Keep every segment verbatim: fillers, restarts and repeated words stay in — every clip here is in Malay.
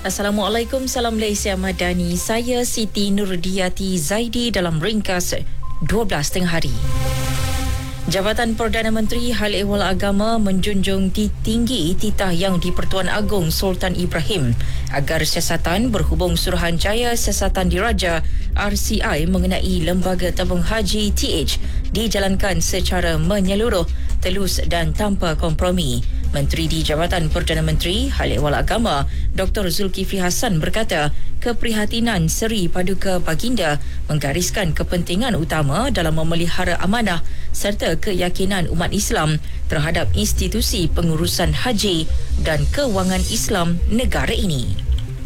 Assalamualaikum, salam Malaysia Madani. Saya Siti Nurdiati Zaidi dalam ringkas dua belas tengah hari. Jabatan Perdana Menteri Hal Ehwal Agama menjunjung tinggi titah Yang di-Pertuan Agong Sultan Ibrahim agar siasatan berhubung Suruhanjaya Siasatan Diraja R C I mengenai Lembaga Tabung Haji T H dijalankan secara menyeluruh, telus dan tanpa kompromi. Menteri di Jabatan Perdana Menteri Hal Ehwal Agama Doktor Zulkifli Hassan berkata, keprihatinan Seri Paduka Baginda menggariskan kepentingan utama dalam memelihara amanah serta keyakinan umat Islam terhadap institusi pengurusan haji dan kewangan Islam negara ini.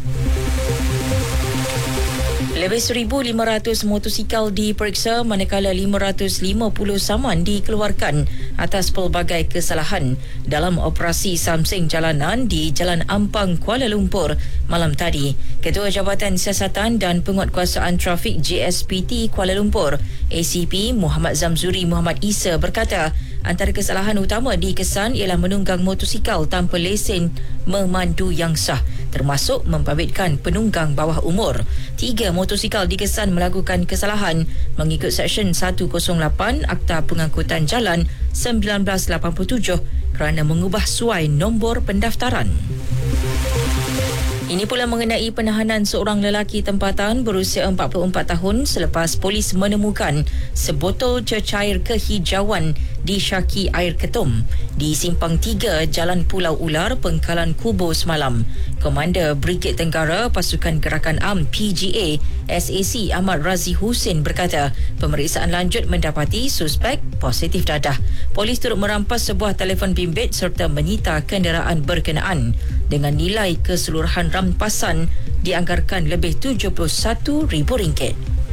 Lebih seribu lima ratus motosikal diperiksa manakala lima ratus lima puluh saman dikeluarkan atas pelbagai kesalahan dalam operasi samsing jalanan di Jalan Ampang, Kuala Lumpur malam tadi. Ketua Jabatan Siasatan dan Penguatkuasaan Trafik J S P T Kuala Lumpur, A C P Muhammad Zamzuri Muhammad Isa berkata, antara kesalahan utama dikesan ialah menunggang motosikal tanpa lesen memandu yang sah, termasuk membabitkan penunggang bawah umur. Tiga motosikal dikesan melakukan kesalahan mengikut Seksyen seratus lapan Akta Pengangkutan Jalan seribu sembilan ratus lapan puluh tujuh kerana mengubah suai nombor pendaftaran. Ini pula mengenai penahanan seorang lelaki tempatan berusia empat puluh empat tahun selepas polis menemukan sebotol cecair kehijauan di syaki air ketum di Simpang tiga Jalan Pulau Ular, Pengkalan Kubu semalam. Komander Brigade Tenggara Pasukan Gerakan Am P G A S A C Ahmad Razi Hussein berkata, pemeriksaan lanjut mendapati suspek positif dadah. Polis turut merampas sebuah telefon bimbit serta menyita kenderaan berkenaan dengan nilai keseluruhan rampasan dianggarkan lebih tujuh puluh satu ribu ringgit.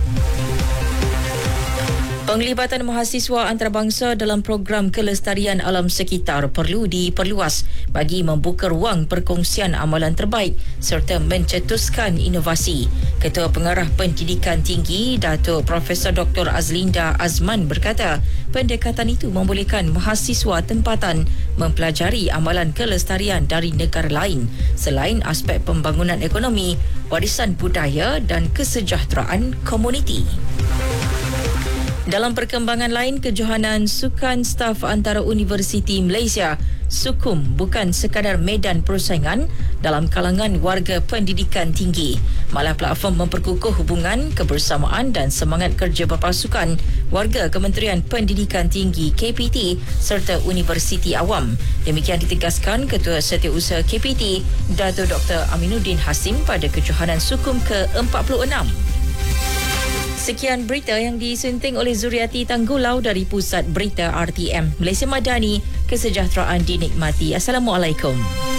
Penglibatan mahasiswa antarabangsa dalam program kelestarian alam sekitar perlu diperluas bagi membuka ruang perkongsian amalan terbaik serta mencetuskan inovasi. Ketua Pengarah Pendidikan Tinggi Datuk Profesor Doktor Azlinda Azman berkata, pendekatan itu membolehkan mahasiswa tempatan mempelajari amalan kelestarian dari negara lain selain aspek pembangunan ekonomi, warisan budaya dan kesejahteraan komuniti. Dalam perkembangan lain, kejohanan Sukan Staf Antara Universiti Malaysia SUKUM bukan sekadar medan persaingan dalam kalangan warga pendidikan tinggi, malah platform memperkukuh hubungan, kebersamaan dan semangat kerja berpasukan warga Kementerian Pendidikan Tinggi K P T serta Universiti Awam. Demikian ditegaskan Ketua Setiausaha K P T Datuk Doktor Aminuddin Hasim pada kejohanan SUKUM ke empat puluh enam. Sekian berita yang disunting oleh Zuriati Tanggulau dari Pusat Berita R T M Malaysia Madani. Kesejahteraan dinikmati. Assalamualaikum.